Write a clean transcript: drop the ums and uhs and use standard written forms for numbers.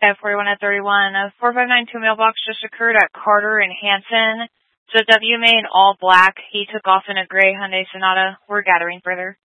At 41 at 31, a 4592 mailbox just occurred at Carter and Hanson. So WMA in all black. He took off in a gray Hyundai Sonata. We're gathering further.